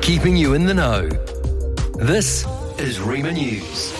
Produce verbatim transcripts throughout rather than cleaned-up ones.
keeping you in the know. This is Rima News.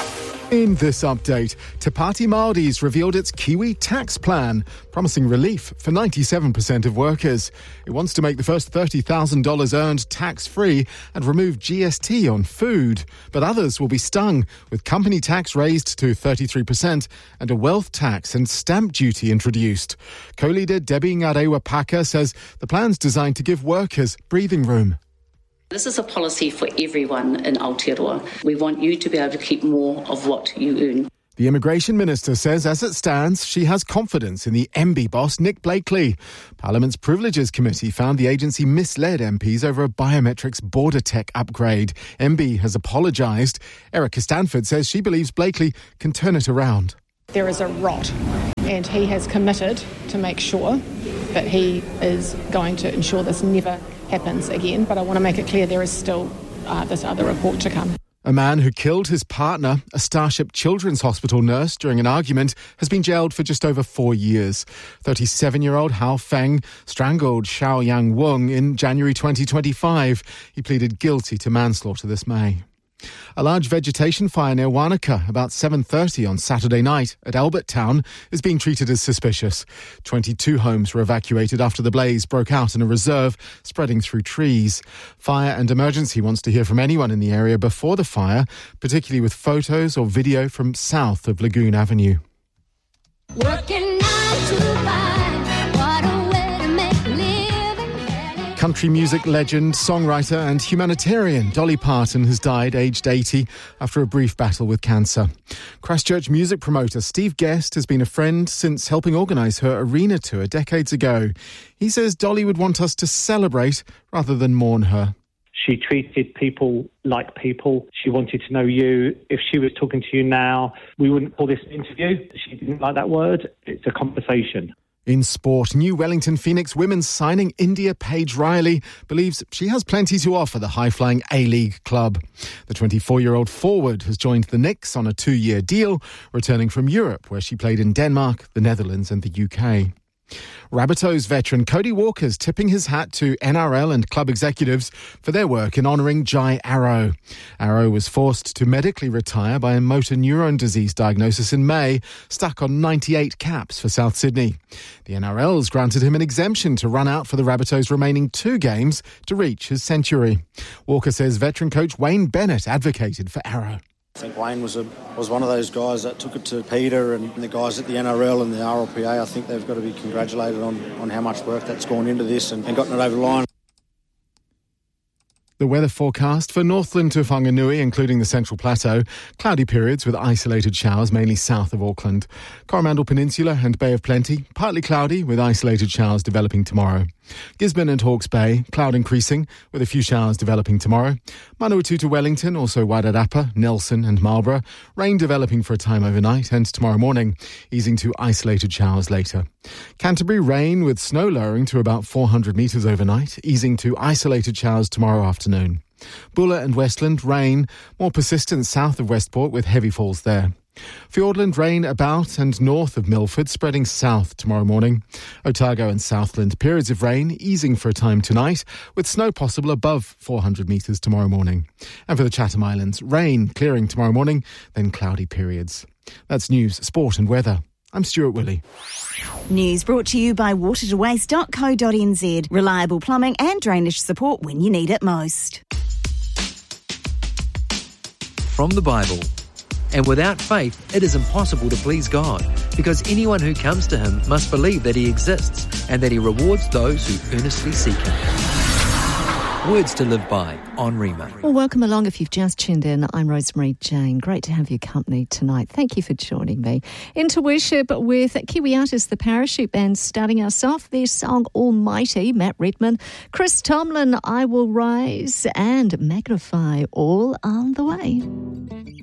In this update, Te Pāti Māori's revealed its Kiwi tax plan, promising relief for ninety-seven percent of workers. It wants to make the first thirty thousand dollars earned tax-free and remove G S T on food. But others will be stung, with company tax raised to thirty-three percent and a wealth tax and stamp duty introduced. Co-leader Debbie Ngarewa-Paka says the plan's designed to give workers breathing room. This is a policy for everyone in Aotearoa. We want you to be able to keep more of what you earn. The Immigration Minister says as it stands, she has confidence in the M B boss, Nick Blakely. Parliament's Privileges Committee found the agency misled M Ps over a biometrics border tech upgrade. M B has apologised. Erica Stanford says she believes Blakely can turn it around. There is a rot, and he has committed to make sure that he is going to ensure this never happens again. But I want to make it clear there is still uh, this other report to come. A man who killed his partner, a Starship Children's Hospital nurse, during an argument has been jailed for just over four years. thirty-seven-year-old Hao Feng strangled Xiao Yang Weng in January twenty twenty-five. He pleaded guilty to manslaughter this May. A large vegetation fire near Wanaka about seven thirty on Saturday night at Albert Town is being treated as suspicious. twenty-two homes were evacuated after the blaze broke out in a reserve, spreading through trees. Fire and Emergency wants to hear from anyone in the area before the fire, particularly with photos or video from south of Lagoon Avenue. Working nine to five, what a way to make a living. Country music legend, songwriter and humanitarian Dolly Parton has died aged eighty after a brief battle with cancer. Christchurch music promoter Steve Guest has been a friend since helping organise her arena tour decades ago. He says Dolly would want us to celebrate rather than mourn her. She treated people like people. She wanted to know you. If she was talking to you now, we wouldn't call this an interview. She didn't like that word. It's a conversation. In sport, New Wellington Phoenix women's signing India Paige Riley believes she has plenty to offer the high-flying A-League club. The twenty-four-year-old forward has joined the Knicks on a two-year deal, returning from Europe, where she played in Denmark, the Netherlands and the U K. Rabbitohs veteran Cody Walker's tipping his hat to N R L and club executives for their work in honouring Jai Arrow. Arrow was forced to medically retire by a motor neurone disease diagnosis in May, stuck on ninety-eight caps for South Sydney. The N R L's granted him an exemption to run out for the Rabbitohs' remaining two games to reach his century. Walker says veteran coach Wayne Bennett advocated for Arrow. I think Wayne was a, was one of those guys that took it to Peter and the guys at the N R L and the R L P A. I think they've got to be congratulated on, on how much work that's gone into this and, and gotten it over the line. The weather forecast for Northland to Whanganui, including the Central Plateau. Cloudy periods with isolated showers, mainly south of Auckland. Coromandel Peninsula and Bay of Plenty, partly cloudy with isolated showers developing tomorrow. Gisborne and Hawke's Bay, cloud increasing with a few showers developing tomorrow. Manawatu to Wellington, also Wairarapa, Nelson and Marlborough. Rain developing for a time overnight and tomorrow morning, easing to isolated showers later. Canterbury, rain with snow lowering to about four hundred metres overnight, easing to isolated showers tomorrow afternoon. Bulla and Westland, rain, more persistent south of Westport with heavy falls there. Fiordland, rain about and north of Milford, spreading south tomorrow morning. Otago and Southland, periods of rain, easing for a time tonight, with snow possible above four hundred metres tomorrow morning. And for the Chatham Islands, rain clearing tomorrow morning, then cloudy periods. That's news, sport and weather. I'm Stuart Willey. News brought to you by water to waste dot co dot n z. Reliable plumbing and drainage support when you need it most. From the Bible. And without faith, it is impossible to please God, because anyone who comes to him must believe that he exists and that he rewards those who earnestly seek him. Words to live by on Rima. Well, welcome along if you've just tuned in. I'm Rosemary Jane. Great to have your company tonight. Thank you for joining me. Into worship with Kiwi artist The Parachute Band, starting us off. Their song Almighty, Matt Redman, Chris Tomlin, I Will Rise, and Magnify, all on the way.